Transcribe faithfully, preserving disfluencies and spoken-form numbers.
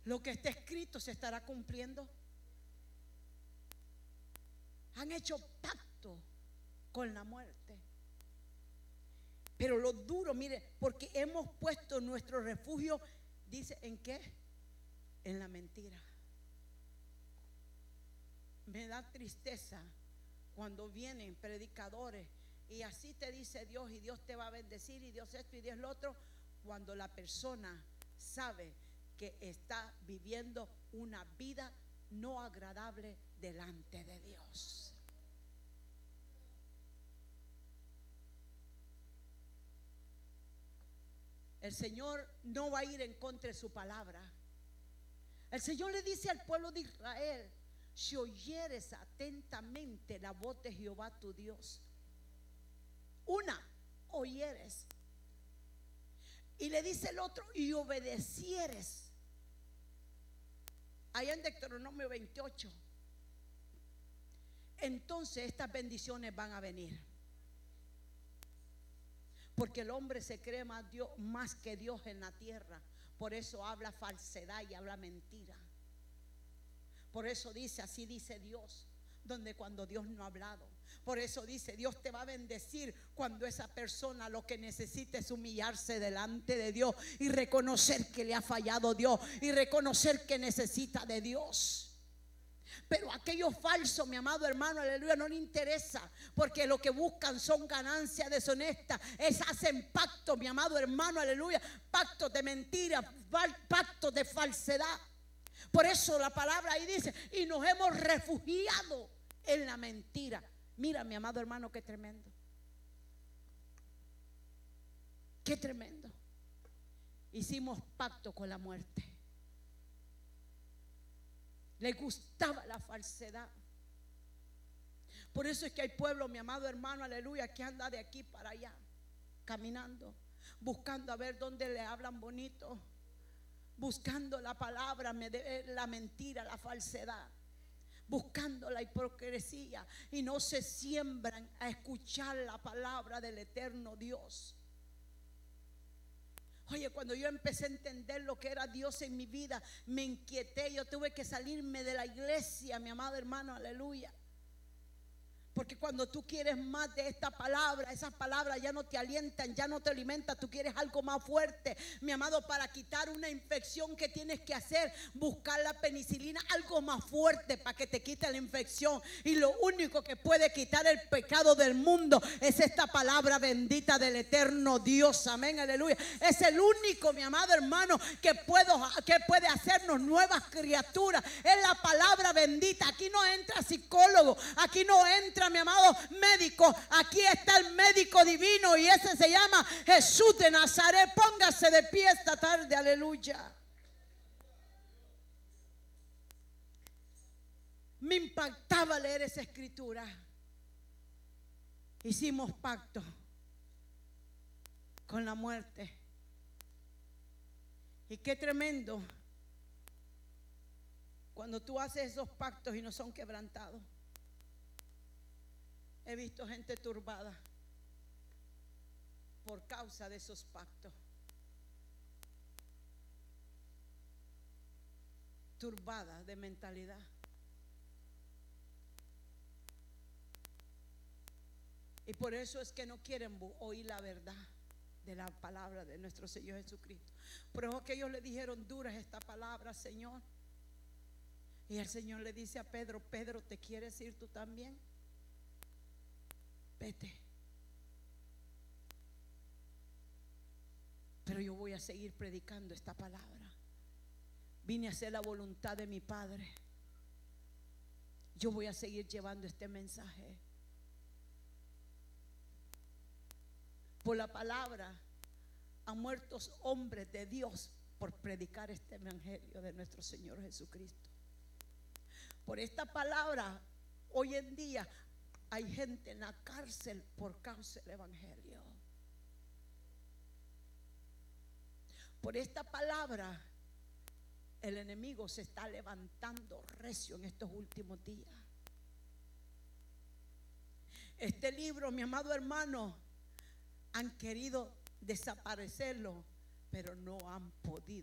lo que está escrito se estará cumpliendo. Han hecho pacto con la muerte. Pero lo duro, mire, porque hemos puesto nuestro refugio, dice, ¿en qué? En la mentira. Me da tristeza cuando vienen predicadores y así te dice Dios, y Dios te va a bendecir, y Dios esto y Dios lo otro, cuando la persona sabe que está viviendo una vida no agradable delante de Dios. El Señor no va a ir en contra de su palabra. El Señor le dice al pueblo de Israel: si oyeres atentamente la voz de Jehová tu Dios, una, oyeres, y le dice el otro, y obedecieres. Allá en Deuteronomio veintiocho, entonces estas bendiciones van a venir. Porque el hombre se cree más, Dios, más que Dios en la tierra. Por eso habla falsedad y habla mentira. Por eso dice, así dice Dios, donde cuando Dios no ha hablado. Por eso dice, Dios te va a bendecir cuando esa persona lo que necesita es humillarse delante de Dios y reconocer que le ha fallado Dios y reconocer que necesita de Dios. Pero aquello falso, mi amado hermano, aleluya, no le interesa, porque lo que buscan son ganancias deshonestas. Es, hacen pactos, mi amado hermano, aleluya, pactos de mentira, pactos de falsedad. Por eso la palabra ahí dice, y nos hemos refugiado en la mentira. Mira, mi amado hermano, qué tremendo. Qué tremendo. Hicimos pacto con la muerte. Le gustaba la falsedad. Por eso es que hay pueblos, mi amado hermano, aleluya, que anda de aquí para allá, caminando, buscando a ver dónde le hablan bonito, buscando la palabra, la mentira, la falsedad, buscando la hipocresía, y no se siembran a escuchar la palabra del eterno Dios. Oye, cuando yo empecé a entender lo que era Dios en mi vida, me inquieté. Yo tuve que salirme de la iglesia, mi amado hermano, aleluya. Porque cuando tú quieres más de esta palabra, esas palabras ya no te alientan, ya no te alimentan. Tú quieres algo más fuerte, mi amado, para quitar una infección. Que tienes que hacer? Buscar la penicilina, algo más fuerte para que te quite la infección. Y lo único que puede quitar el pecado del mundo es esta palabra bendita del eterno Dios. Amén, aleluya. Es el único, mi amado hermano, que, puedo, que puede hacernos nuevas criaturas. Es la palabra bendita. Aquí no entra psicólogo, aquí no entra, mi amado, médico. Aquí está el médico divino, y ese se llama Jesús de Nazaret. Póngase de pie esta tarde, aleluya. Me impactaba leer esa escritura. Hicimos pacto con la muerte. Y qué tremendo cuando tú haces esos pactos y no son quebrantados. He visto gente turbada por causa de esos pactos. Turbada de mentalidad. Y por eso es que no quieren oír la verdad de la palabra de nuestro Señor Jesucristo. Por eso que ellos le dijeron: dura es esta palabra, Señor. Y el Señor le dice a Pedro: Pedro, ¿te quieres ir tú también? Vete. Pero yo voy a seguir predicando esta palabra. Vine a hacer la voluntad de mi Padre. Yo voy a seguir llevando este mensaje. Por la palabra han muerto hombres de Dios por predicar este evangelio de nuestro Señor Jesucristo. Por esta palabra hoy en día hay gente en la cárcel por causa del evangelio. Por esta palabra el enemigo se está levantando recio en estos últimos días. Este libro, mi amado hermano, han querido desaparecerlo, pero no han podido